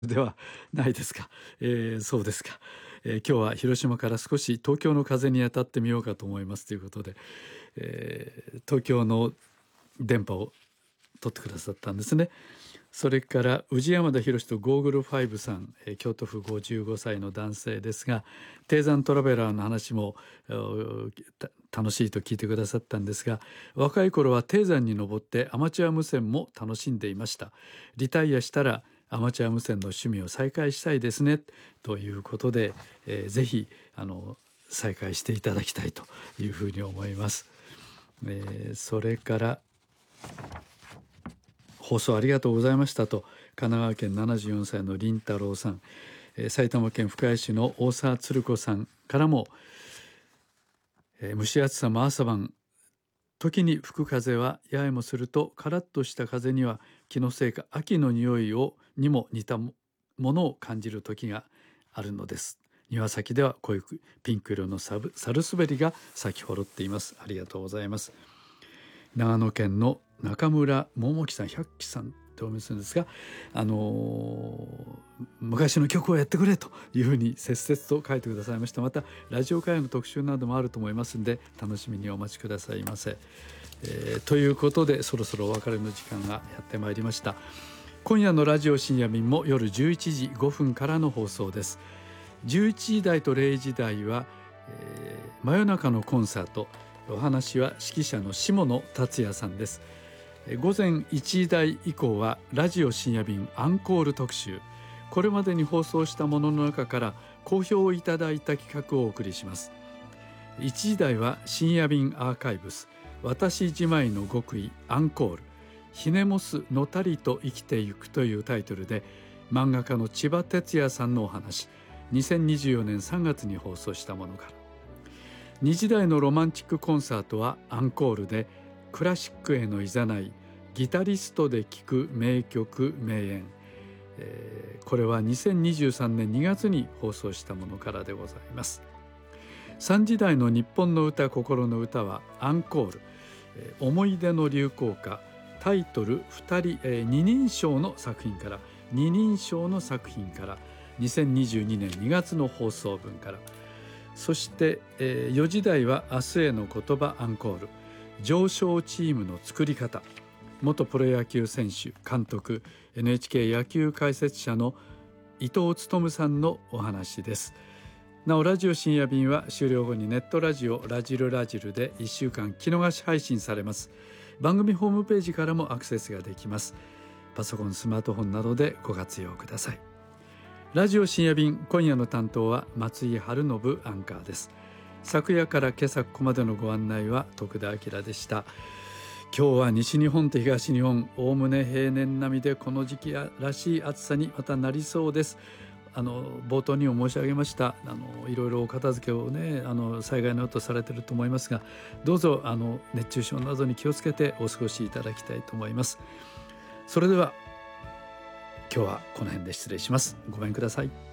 ではないですか。そうですか。今日は広島から少し東京の風に当たってみようかと思いますということで、東京の電波を取ってくださったんですね。それから宇治山田博とゴーグル5さん、京都府55歳の男性ですが、低山トラベラーの話も楽しいと聞いてくださったんですが、若い頃は低山に登ってアマチュア無線も楽しんでいました。リタイアしたらアマチュア無線の趣味を再開したいですねということで、ぜひ再開していただきたいというふうに思います。それから放送ありがとうございましたと神奈川県74歳の林太郎さん、埼玉県深谷市の大沢鶴子さんからも、蒸し暑さも朝晩時に吹く風はややもするとカラッとした風には気のせいか秋の匂いにも似たものを感じる時があるのです。庭先では濃いピンク色のサルスベリが咲き誇っています。ありがとうございます。長野県の中村桃樹さん100期さんとお読みするんですが、昔の曲をやってくれというふうに切々と書いてくださいました。またラジオ会の特集などもあると思いますので楽しみにお待ちくださいませ。ということでそろそろお別れの時間がやってまいりました。今夜のラジオ深夜便も夜11時5分からの放送です。11時台と0時台は、真夜中のコンサート、お話は指揮者の下野達也さんです。午前1時台以降はラジオ深夜便アンコール特集、これまでに放送したものの中から好評をいただいた企画をお送りします。1時台は深夜便アーカイブス、私じまいの極意アンコール、ひねもすのたりと生きてゆくというタイトルで漫画家の千葉哲也さんのお話、2024年3月に放送したものから。2時台のロマンチックコンサートはアンコールでクラシックへのいざない、ギタリストで聴く名曲名演、これは2023年2月に放送したものからでございます。3時台の日本の歌心の歌はアンコール、思い出の流行歌、タイトル2人、二人称の作品から2022年2月の放送分から。そして、4時台は明日への言葉アンコール、上昇チームの作り方、元プロ野球選手監督 NHK 野球解説者の伊藤勉さんのお話です。なおラジオ深夜便は終了後にネットラジオラジルラジルで1週間聞き逃し配信されます。番組ホームページからもアクセスができます。パソコンスマートフォンなどでご活用ください。ラジオ深夜便、今夜の担当は松井春信アンカーです。昨夜から今朝ここまでのご案内は徳田明でした。今日は西日本と東日本おおむね平年並みでこの時期らしい暑さにまたなりそうです。冒頭にも申し上げましたいろいろお片付けをね災害の後されていると思いますが、どうぞ熱中症などに気をつけてお過ごしいただきたいと思います。それでは今日はこの辺で失礼します。ごめんください。